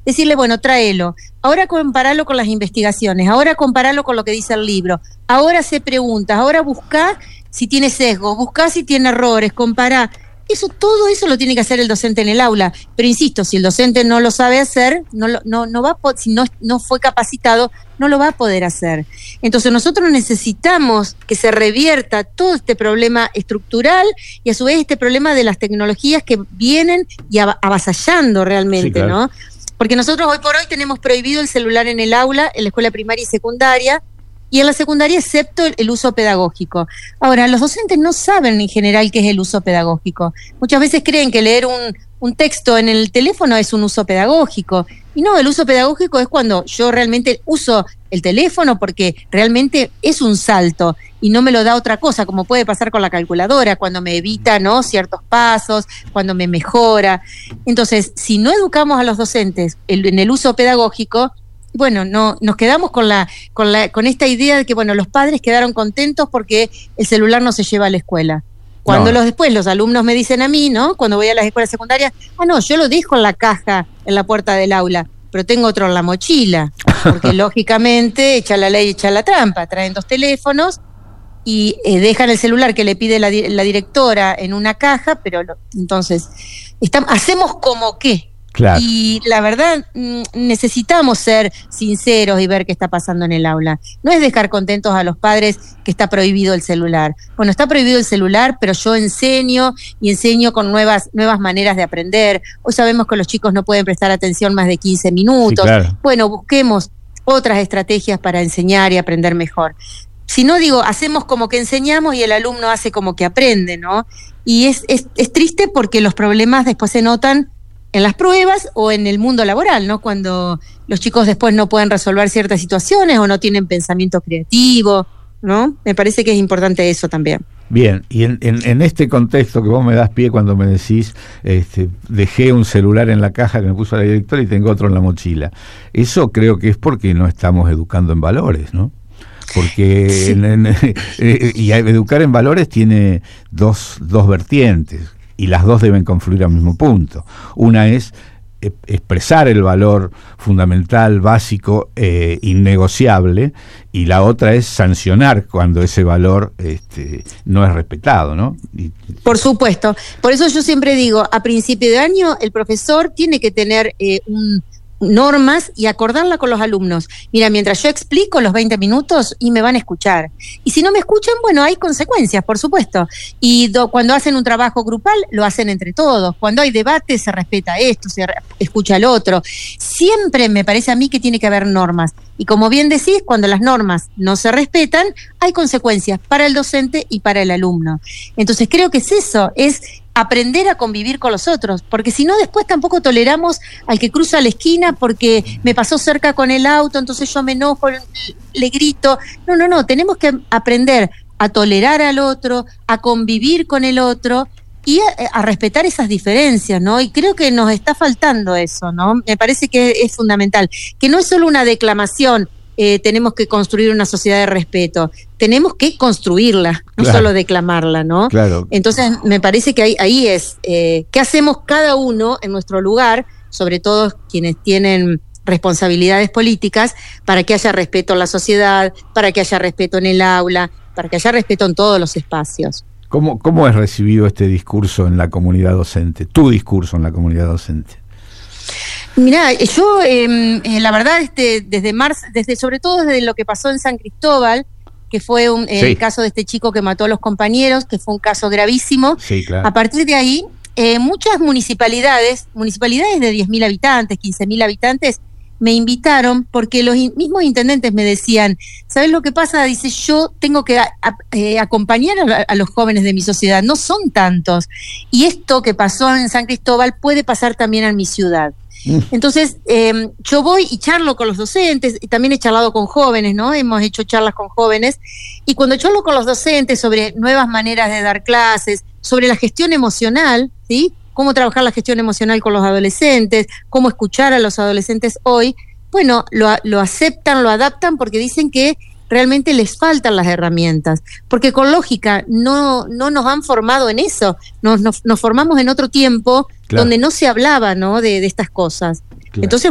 decirle, bueno, tráelo, ahora comparalo con las investigaciones, ahora comparalo con lo que dice el libro, ahora hace preguntas, ahora buscá si tiene sesgos, buscá si tiene errores, compará. Todo eso lo tiene que hacer el docente en el aula, pero insisto, si el docente no lo sabe hacer, si no fue capacitado, no lo va a poder hacer. Entonces nosotros necesitamos que se revierta todo este problema estructural y a su vez este problema de las tecnologías que vienen y avasallando realmente, sí, claro, ¿no? Porque nosotros hoy por hoy tenemos prohibido el celular en el aula, en la escuela primaria y secundaria, y en la secundaria excepto el uso pedagógico. Ahora, los docentes no saben en general qué es el uso pedagógico. Muchas veces creen que leer un texto en el teléfono es un uso pedagógico. Y no, el uso pedagógico es cuando yo realmente uso el teléfono porque realmente es un salto y no me lo da otra cosa, como puede pasar con la calculadora, cuando me evita, ¿no?, ciertos pasos, cuando me mejora. Entonces, si no educamos a los docentes en el uso pedagógico, bueno, no nos quedamos con esta idea de que, bueno, los padres quedaron contentos porque el celular no se lleva a la escuela. Cuando después los alumnos me dicen a mí, ¿no?, cuando voy a las escuelas secundarias, no, yo lo dejo en la caja, en la puerta del aula, pero tengo otro en la mochila, porque lógicamente echa la ley, echa la trampa, traen 2 teléfonos y dejan el celular que le pide la directora en una caja, pero entonces hacemos como qué. Claro. Y la verdad, necesitamos ser sinceros y ver qué está pasando en el aula. No es dejar contentos a los padres que está prohibido el celular. Bueno, está prohibido el celular, pero yo enseño con nuevas maneras de aprender. Hoy sabemos que los chicos no pueden prestar atención más de 15 minutos. Sí, claro. Bueno, busquemos otras estrategias para enseñar y aprender mejor. Si no, hacemos como que enseñamos y el alumno hace como que aprende, ¿no? Y es triste porque los problemas después se notan en las pruebas o en el mundo laboral, ¿no? Cuando los chicos después no pueden resolver ciertas situaciones o no tienen pensamiento creativo, ¿no? Me parece que es importante eso también. Bien, y en este contexto que vos me das pie cuando me decís, dejé un celular en la caja que me puso la directora y tengo otro en la mochila, eso creo que es porque no estamos educando en valores, ¿no? Porque sí. Y educar en valores tiene dos vertientes, y las dos deben confluir al mismo punto. Una es expresar el valor fundamental, básico, innegociable, y la otra es sancionar cuando ese valor no es respetado, ¿no? Por supuesto. Por eso yo siempre digo, a principio de año el profesor tiene que tener normas y acordarla con los alumnos. Mira, mientras yo explico los 20 minutos y me van a escuchar. Y si no me escuchan, bueno, hay consecuencias, por supuesto. Y cuando hacen un trabajo grupal, lo hacen entre todos. Cuando hay debate, se respeta esto, se escucha al otro. Siempre me parece a mí que tiene que haber normas. Y como bien decís, cuando las normas no se respetan, hay consecuencias para el docente y para el alumno. Entonces creo que es eso, es aprender a convivir con los otros, porque si no después tampoco toleramos al que cruza la esquina porque me pasó cerca con el auto, entonces yo me enojo, le grito. No, tenemos que aprender a tolerar al otro, a convivir con el otro y a respetar esas diferencias, ¿no? Y creo que nos está faltando eso, ¿no? Me parece que es fundamental, que no es solo una declamación, tenemos que construir una sociedad de respeto, tenemos que construirla, no solo declamarla, ¿no? Claro. Entonces me parece que ahí es, ¿qué hacemos cada uno en nuestro lugar, sobre todo quienes tienen responsabilidades políticas, para que haya respeto en la sociedad, para que haya respeto en el aula, para que haya respeto en todos los espacios? ¿Cómo es recibido este discurso en la comunidad docente, tu discurso en la comunidad docente? Mirá, yo la verdad sobre todo desde lo que pasó en San Cristóbal, que fue el caso de este chico que mató a los compañeros, que fue un caso gravísimo. Sí, claro. A partir de ahí, muchas municipalidades de 10.000 habitantes, 15.000 habitantes, me invitaron porque los mismos intendentes me decían, ¿sabes lo que pasa? Dice, yo tengo que acompañar a los jóvenes de mi sociedad, no son tantos, y esto que pasó en San Cristóbal puede pasar también en mi ciudad. Entonces, yo voy y charlo con los docentes, y también he charlado con jóvenes, ¿no? Hemos hecho charlas con jóvenes, y cuando charlo con los docentes sobre nuevas maneras de dar clases, sobre la gestión emocional, ¿sí? Cómo trabajar la gestión emocional con los adolescentes, cómo escuchar a los adolescentes hoy, bueno, lo aceptan, lo adaptan porque dicen que realmente les faltan las herramientas, porque con lógica no nos han formado en eso, nos formamos en otro tiempo donde no se hablaba, ¿no?, de estas cosas. Claro. Entonces,